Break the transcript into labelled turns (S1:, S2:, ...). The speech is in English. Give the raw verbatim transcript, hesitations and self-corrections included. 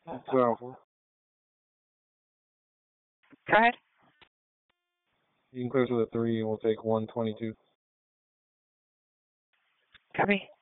S1: Two hour four.
S2: Go ahead.
S1: You can clear to the three, and we'll take one twenty-two.
S2: Copy.